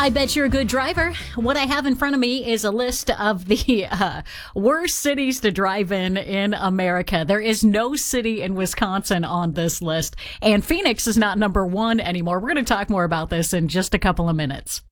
I bet you're a good driver. What I have in front of me is a list of the worst cities to drive in America. There is no city in Wisconsin on this list, and Phoenix is not number one anymore. We're going to talk more about this in just a couple of minutes.